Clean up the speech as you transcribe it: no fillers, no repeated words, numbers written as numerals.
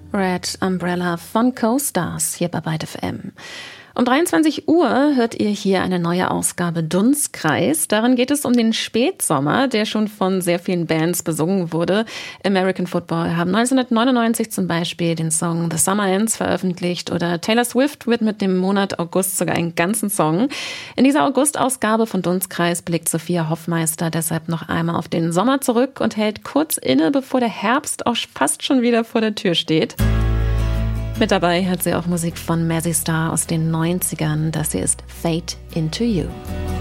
Red Umbrella von Co-Stars hier bei Byte FM. Um 23 Uhr hört ihr hier eine neue Ausgabe Dunstkreis. Darin geht es um den Spätsommer, der schon von sehr vielen Bands besungen wurde. American Football haben 1999 zum Beispiel den Song The Summer Ends veröffentlicht oder Taylor Swift wird mit dem Monat August sogar einen ganzen Song. In dieser August-Ausgabe von Dunstkreis blickt Sophia Hoffmeister deshalb noch einmal auf den Sommer zurück und hält kurz inne, bevor der Herbst auch fast schon wieder vor der Tür steht. Mit dabei hat sie auch Musik von Mazzy Star aus den 90ern. Das hier ist Fade Into You.